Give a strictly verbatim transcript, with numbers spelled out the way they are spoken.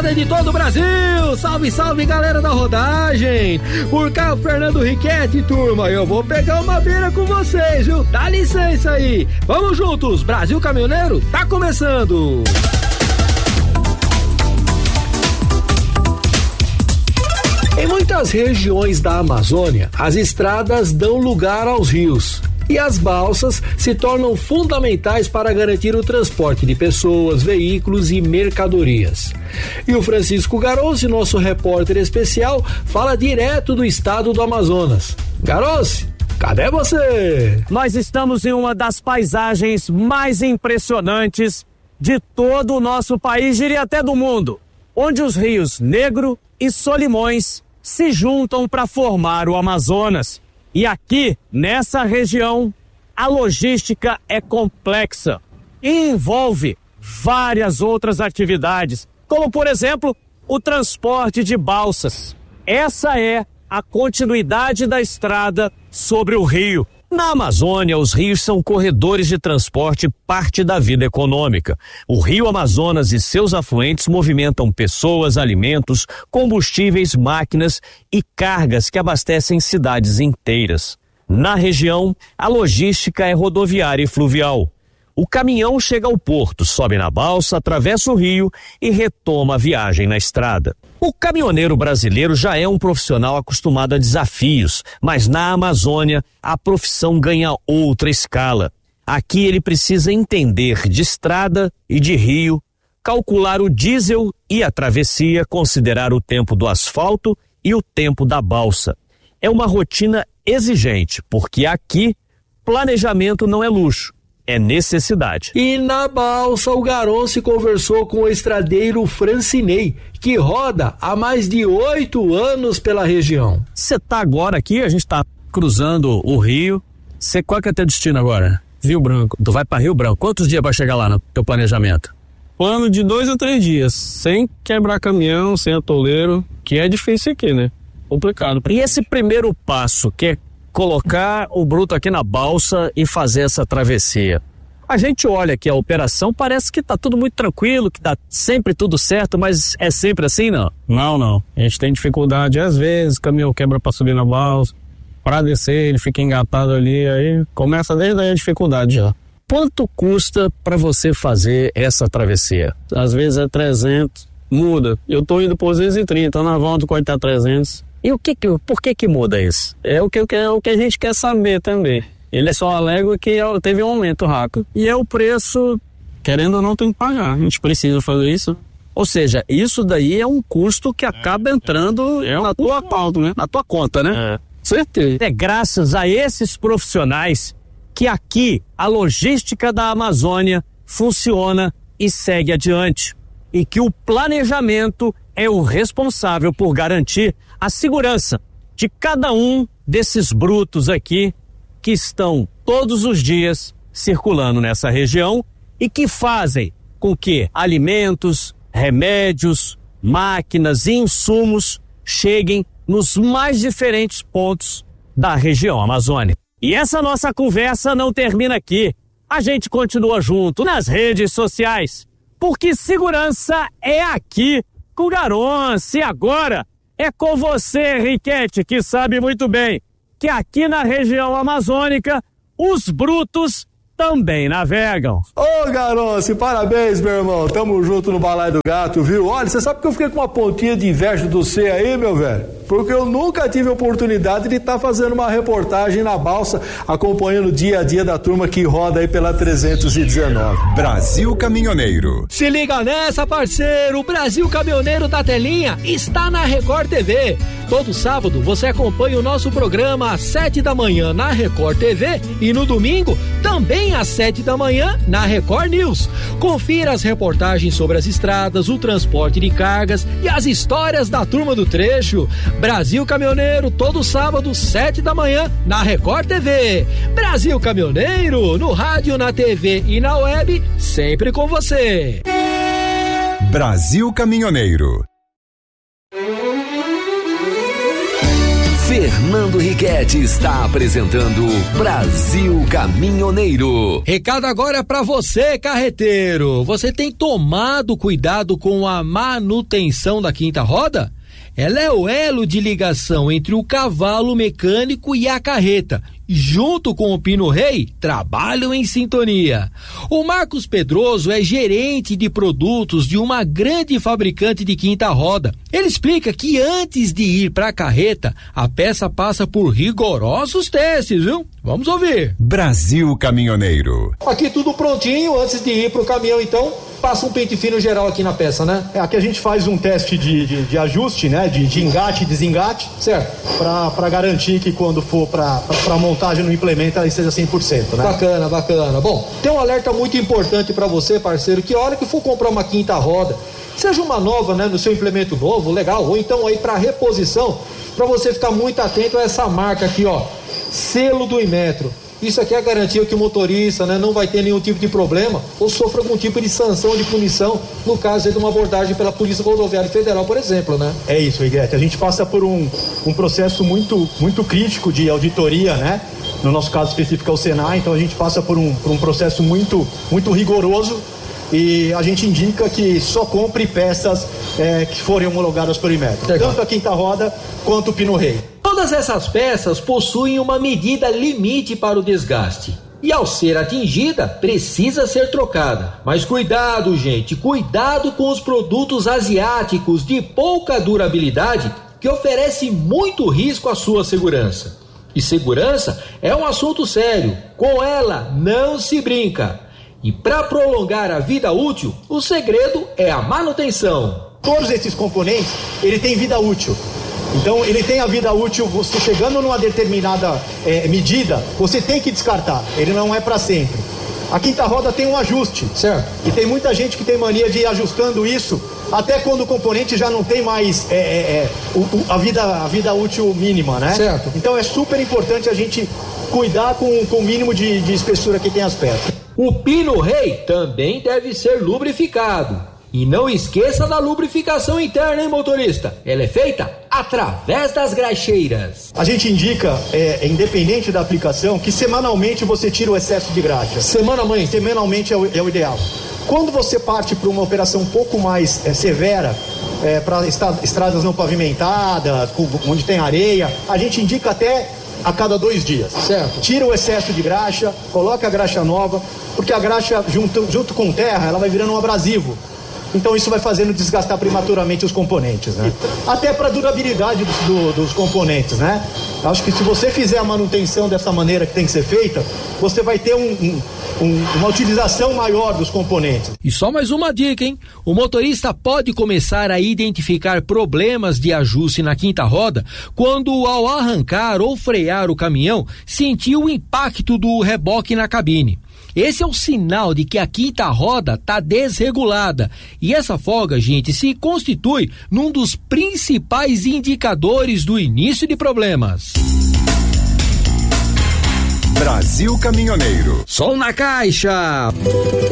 estrada de todo o Brasil. Salve, salve, galera da rodagem. Por cá, o Fernando Riquetti, turma. Eu vou pegar uma beira com vocês, viu? Dá licença aí. Vamos juntos. Brasil Caminhoneiro tá começando. Em muitas regiões da Amazônia, as estradas dão lugar aos rios. E as balsas se tornam fundamentais para garantir o transporte de pessoas, veículos e mercadorias. E o Francisco Garossi, nosso repórter especial, fala direto do estado do Amazonas. Garossi, cadê você? Nós estamos em uma das paisagens mais impressionantes de todo o nosso país, diria até do mundo, onde os rios Negro e Solimões se juntam para formar o Amazonas. E aqui, nessa região, a logística é complexa e envolve várias outras atividades, como, por exemplo, o transporte de balsas. Essa é a continuidade da estrada sobre o rio. Na Amazônia, os rios são corredores de transporte, parte da vida econômica. O rio Amazonas e seus afluentes movimentam pessoas, alimentos, combustíveis, máquinas e cargas que abastecem cidades inteiras. Na região, a logística é rodoviária e fluvial. O caminhão chega ao porto, sobe na balsa, atravessa o rio e retoma a viagem na estrada. O caminhoneiro brasileiro já é um profissional acostumado a desafios, mas na Amazônia a profissão ganha outra escala. Aqui ele precisa entender de estrada e de rio, calcular o diesel e a travessia, considerar o tempo do asfalto e o tempo da balsa. É uma rotina exigente, porque aqui planejamento não é luxo. É necessidade. E na balsa, o Garossi conversou com o estradeiro Francinei, que roda há mais de oito anos pela região. Você tá agora aqui, a gente tá cruzando o rio. Você qual que é teu destino agora? Rio Branco. Tu vai para Rio Branco. Quantos dias vai chegar lá no teu planejamento? Plano de dois a três dias, sem quebrar caminhão, sem atoleiro, que é difícil aqui, né? Complicado. E esse primeiro passo, que é colocar o bruto aqui na balsa e fazer essa travessia. A gente olha aqui a operação, parece que tá tudo muito tranquilo, que tá sempre tudo certo, mas é sempre assim, não? Não, não. A gente tem dificuldade, às vezes, o caminhão quebra para subir na balsa, para descer, ele fica engatado ali, aí começa desde aí a dificuldade já. Quanto custa para você fazer essa travessia? Às vezes é trezentos, muda. Eu tô indo por duzentos e trinta, na volta pode estar trezentos. E o que, por que que muda isso? É o que, é o que a gente quer saber também. Ele só alega que teve um aumento rápido. E é o preço, querendo ou não, tem que pagar. A gente precisa fazer isso. Ou seja, isso daí é um custo que acaba entrando é um na tua conta, né? Na tua conta, né? É, certeza. É graças a esses profissionais que aqui a logística da Amazônia funciona e segue adiante. E que o planejamento é o responsável por garantir a segurança de cada um desses brutos aqui que estão todos os dias circulando nessa região e que fazem com que alimentos, remédios, máquinas e insumos cheguem nos mais diferentes pontos da região amazônica. E essa nossa conversa não termina aqui. A gente continua junto nas redes sociais, porque segurança é aqui com o Garossi. E agora é com você, Riquetti, que sabe muito bem que aqui na região amazônica os brutos também navegam. Ô, Garossi, parabéns, meu irmão. Tamo junto no Balaio do Gato, viu? Olha, você sabe que eu fiquei com uma pontinha de inveja do C aí, meu velho? Porque eu nunca tive a oportunidade de estar tá fazendo uma reportagem na balsa, acompanhando o dia a dia da turma que roda aí pela trezentos e dezenove. Brasil Caminhoneiro. Se liga nessa, parceiro. O Brasil Caminhoneiro da Telinha está na Record T V. Todo sábado você acompanha o nosso programa às sete da manhã na Record T V e no domingo também às sete da manhã na Record News. Confira as reportagens sobre as estradas, o transporte de cargas e as histórias da turma do trecho. Brasil Caminhoneiro, todo sábado, sete da manhã na Record T V. Brasil Caminhoneiro, no rádio, na T V e na web, sempre com você. Brasil Caminhoneiro. Fernando Riquetti está apresentando Brasil Caminhoneiro. Recado agora para você, carreteiro. Você tem tomado cuidado com a manutenção da quinta roda? Ela é o elo de ligação entre o cavalo mecânico e a carreta. Junto com o Pino Rei, trabalham em sintonia. O Marcos Pedroso é gerente de produtos de uma grande fabricante de quinta roda. Ele explica que antes de ir para a carreta, a peça passa por rigorosos testes, viu? Vamos ouvir. Brasil Caminhoneiro. Aqui tudo prontinho, antes de ir pro caminhão, então, passa um pente fino geral aqui na peça, né? É, aqui a gente faz um teste de, de, de ajuste, né? De, de engate e desengate. Certo. Para garantir que quando for para a montagem no implemento, ela esteja cem por cento, né? Bacana, bacana. Bom, tem um alerta muito importante para você, parceiro, que a hora que for comprar uma quinta roda, seja uma nova, né? No seu implemento novo, legal, ou então aí para reposição, para você ficar muito atento a essa marca aqui, ó. Selo do Inmetro. Isso aqui é a garantia que o motorista, né, não vai ter nenhum tipo de problema ou sofra algum tipo de sanção, de punição, no caso de uma abordagem pela Polícia Rodoviária Federal, por exemplo, né? É isso, Iguete. A gente passa por um, um processo muito, muito crítico de auditoria, né? No nosso caso específico é o Senai, então a gente passa por um, por um processo muito, muito rigoroso e a gente indica que só compre peças é, que forem homologadas pelo Inmetro. Tanto a quinta roda quanto o Pino Rei. Todas essas peças possuem uma medida limite para o desgaste. E ao ser atingida, precisa ser trocada. Mas cuidado, gente, cuidado com os produtos asiáticos de pouca durabilidade que oferecem muito risco à sua segurança. E segurança é um assunto sério. Com ela não se brinca. E para prolongar a vida útil, o segredo é a manutenção. Todos esses componentes, ele tem vida útil. Então ele tem a vida útil, você chegando numa determinada é, medida, você tem que descartar, ele não é para sempre. A quinta roda tem um ajuste, certo? E tem muita gente que tem mania de ir ajustando isso, até quando o componente já não tem mais é, é, é, o, o, a, vida, a vida útil mínima, né? Certo. Então é super importante a gente cuidar com, com o mínimo de, de espessura que tem as peças. O Pino Rei também deve ser lubrificado. E não esqueça da lubrificação interna, hein, motorista? Ela é feita através das graxeiras. A gente indica, é, independente da aplicação, que semanalmente você tira o excesso de graxa. Semanalmente? Semanalmente é o, é o ideal. Quando você parte para uma operação um pouco mais é, severa, é, para estradas não pavimentadas, onde tem areia, a gente indica até a cada dois dias. Certo. Tira o excesso de graxa, coloca a graxa nova, porque a graxa, junto, junto com terra, ela vai virando um abrasivo. Então isso vai fazendo desgastar prematuramente os componentes, né? Até para a durabilidade dos, do, dos componentes, né? Acho que se você fizer a manutenção dessa maneira que tem que ser feita, você vai ter um, um, um, uma utilização maior dos componentes. E só mais uma dica, hein? O motorista pode começar a identificar problemas de ajuste na quinta roda quando, ao arrancar ou frear o caminhão, sentiu o impacto do reboque na cabine. Esse é o sinal de que a quinta roda está desregulada. E essa folga, gente, se constitui num dos principais indicadores do início de problemas. Brasil Caminhoneiro. Som na caixa!